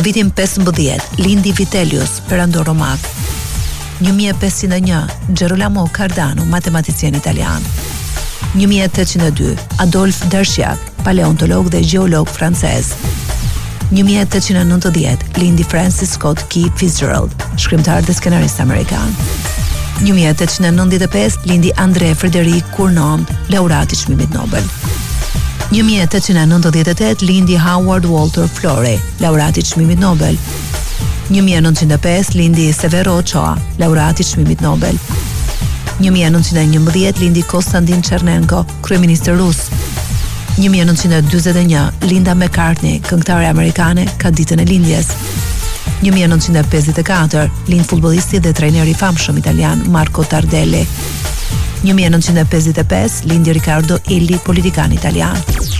Në vitin 15 lindi Vitellius, perandor romak. 1501 Gerolamo Cardano, matematicien italian. 1802 Adolphe Darchiac, paleontolog dhe gjeolog francez. 1890 lindi Francis Scott Key Fitzgerald, shkrimtar dhe skenarist amerikan. 1895 lindi André Frédéric Cournot, laureat i çmimit Nobel. 1898 lindi Howard Walter Florey, laureat i çmimit Nobel. 1905 lindi Severo Ochoa, laureat i çmimit Nobel. 1911 lindi Konstantin Chernenko, kryeminist rus. 1941 Linda McCartney, këngëtare amerikane, ka ditën e lindjes. 1954 lind futbollisti dhe trajneri i famshëm italian Marco Tardelli. 1955 lindi Riccardo Illy, politikan italian.